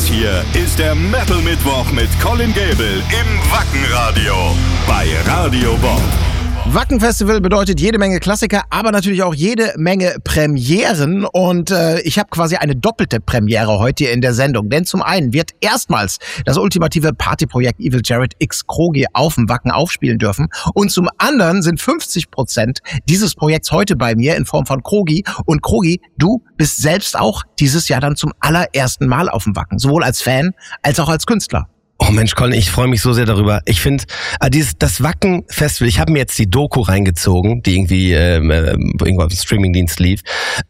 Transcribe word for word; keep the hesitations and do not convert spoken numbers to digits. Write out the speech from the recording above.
hier ist der Metal Mittwoch mit Colin Gable im Wacken-Radio bei Radio Bob. Wacken-Festival bedeutet jede Menge Klassiker, aber natürlich auch jede Menge Premieren. Und äh, ich habe quasi eine doppelte Premiere heute hier in der Sendung. Denn zum einen wird erstmals das ultimative Partyprojekt Evil Jared X Krogi auf dem Wacken aufspielen dürfen. Und zum anderen sind fünfzig Prozent dieses Projekts heute bei mir in Form von Krogi. Und Krogi, du bist selbst auch dieses Jahr dann zum allerersten Mal auf dem Wacken. Sowohl als Fan als auch als Künstler. Oh Mensch, Colin, ich freue mich so sehr darüber. Ich finde, äh, dieses das Wacken-Festival, ich habe mir jetzt die Doku reingezogen, die irgendwie ähm, äh, irgendwo auf dem Streamingdienst lief.